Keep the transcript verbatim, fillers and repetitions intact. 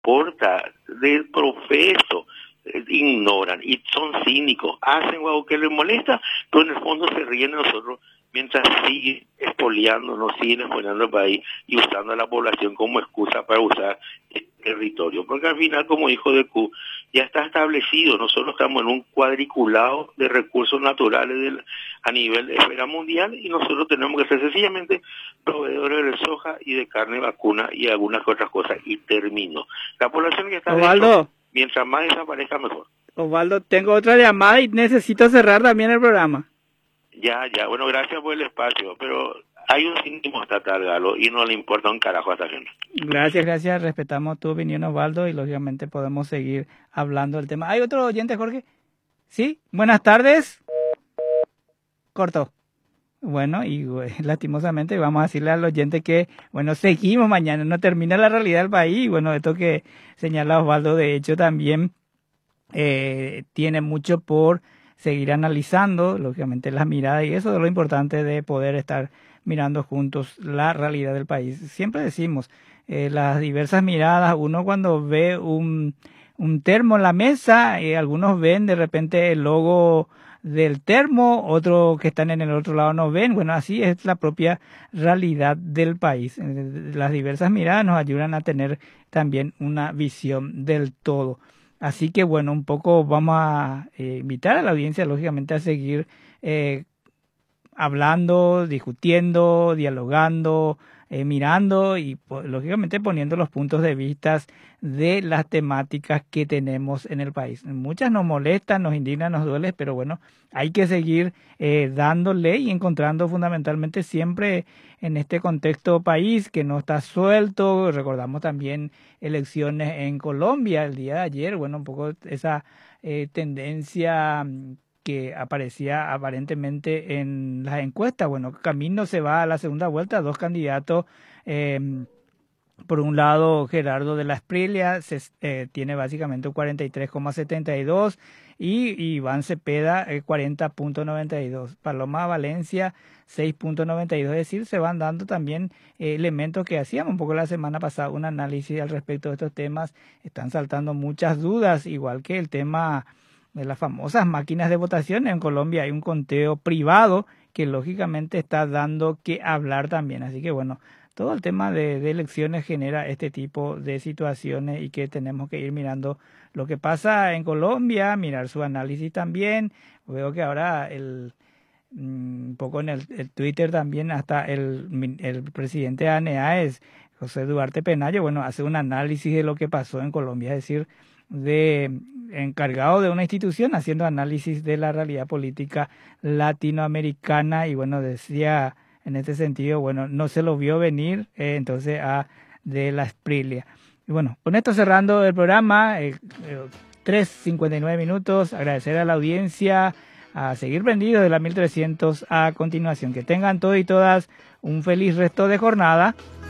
importa, del profeso, eh, ignoran y son cínicos, hacen algo que les molesta, pero en el fondo se ríen de nosotros mientras siguen expoliándonos, siguen expoliando el país y usando a la población como excusa para usar el territorio. Porque al final, como dijo de Q, ya está establecido, nosotros estamos en un cuadriculado de recursos naturales del, a nivel de esfera mundial y nosotros tenemos que ser sencillamente proveedores de soja y de carne vacuna y algunas otras cosas. Y termino. La población que está Osvaldo, dentro, mientras más desaparezca, mejor. Osvaldo, tengo otra llamada y necesito cerrar también el programa. Ya, ya, bueno, gracias por el espacio, pero hay un síntoma estatal, Galo, y no le importa un carajo a esta gente. Gracias, gracias, respetamos tu opinión, Osvaldo, y lógicamente podemos seguir hablando del tema. ¿Hay otro oyente, Jorge? Sí, buenas tardes. Corto. Bueno, y lastimosamente vamos a decirle al oyente que, bueno, seguimos mañana, no termina la realidad del país. Bueno, esto que señala Osvaldo, de hecho, también eh, tiene mucho por seguir analizando, lógicamente, las miradas, y eso es lo importante de poder estar mirando juntos la realidad del país. Siempre decimos, eh, las diversas miradas, uno cuando ve un, un termo en la mesa, eh, algunos ven de repente el logo del termo, otros que están en el otro lado no ven. Bueno, así es la propia realidad del país. Las diversas miradas nos ayudan a tener también una visión del todo. Así que bueno, un poco vamos a eh, invitar a la audiencia, lógicamente, a seguir eh, hablando, discutiendo, dialogando, eh, mirando y pues, lógicamente poniendo los puntos de vista de las temáticas que tenemos en el país. Muchas nos molestan, nos indignan, nos duele, pero bueno, hay que seguir eh, dándole y encontrando fundamentalmente siempre en este contexto país que no está suelto. Recordamos también elecciones en Colombia el día de ayer, bueno, un poco esa eh, tendencia que aparecía aparentemente en las encuestas. Bueno, camino se va a la segunda vuelta, dos candidatos, eh, por un lado Gerardo de la Espriella se, eh, tiene básicamente un cuarenta y tres coma setenta y dos y Iván Cepeda eh, cuarenta punto noventa y dos, Paloma Valencia seis punto noventa y dos, es decir, se van dando también eh, elementos que hacíamos un poco la semana pasada, un análisis al respecto de estos temas. Están saltando muchas dudas, igual que el tema de las famosas máquinas de votación. En Colombia hay un conteo privado que lógicamente está dando que hablar también. Así que bueno, todo el tema de, de elecciones genera este tipo de situaciones y que tenemos que ir mirando lo que pasa en Colombia, mirar su análisis también. Veo que ahora el un poco en el, el Twitter también hasta el, el presidente de A N E A es José Duarte Penayo, bueno, hace un análisis de lo que pasó en Colombia, es decir, de encargado de una institución haciendo análisis de la realidad política latinoamericana y bueno, decía en este sentido, bueno, no se lo vio venir, eh, entonces a de la Espriella. Y bueno, con esto cerrando el programa, eh, eh, tres cincuenta y nueve minutos, agradecer a la audiencia, a seguir prendidos de la mil trescientos a continuación. Que tengan todos y todas un feliz resto de jornada.